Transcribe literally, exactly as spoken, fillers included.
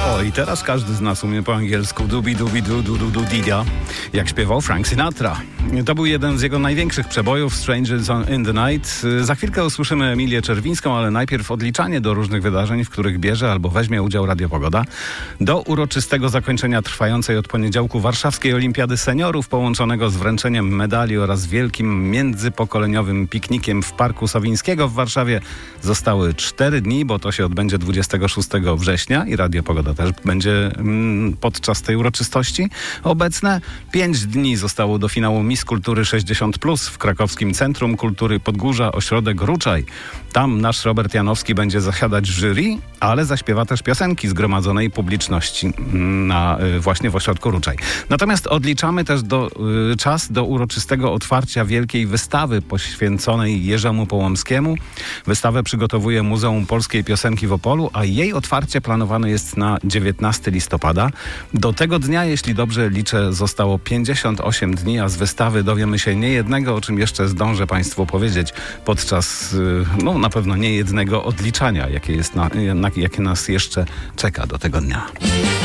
O, i teraz każdy z nas umie po angielsku dubi dubi du du du du didia, jak śpiewał Frank Sinatra. To był jeden z jego największych przebojów, Strangers in the Night. Za chwilkę usłyszymy Emilię Czerwińską, ale najpierw odliczanie do różnych wydarzeń, w których bierze albo weźmie udział Radio Pogoda. Do uroczystego zakończenia trwającej od poniedziałku Warszawskiej Olimpiady Seniorów, połączonego z wręczeniem medali oraz wielkim międzypokoleniowym piknikiem w Parku Sowińskiego w Warszawie, zostały cztery dni, bo to się odbędzie dwudziestego szóstego września i Radio Pogoda też będzie mm, podczas tej uroczystości obecne. Pięć dni zostało do finału Miss Kultury sześćdziesiąt plus w krakowskim Centrum Kultury Podgórza, ośrodek Ruczaj. Tam nasz Robert Janowski będzie zasiadać w jury, ale zaśpiewa też piosenki zgromadzonej publiczności na, właśnie w ośrodku Ruczaj. Natomiast odliczamy też do, y, czas do uroczystego otwarcia wielkiej wystawy poświęconej Jerzemu Połomskiemu. Wystawę przygotowuje Muzeum Polskiej Piosenki w Opolu, a jej otwarcie planowane jest na dziewiętnastego listopada. Do tego dnia, jeśli dobrze liczę, zostało pięćdziesiąt osiem dni, a z wystawy dowiemy się niejednego, o czym jeszcze zdążę Państwu powiedzieć podczas, no na pewno niejednego odliczania, jakie, jest na, na, jakie nas jeszcze czeka do tego dnia.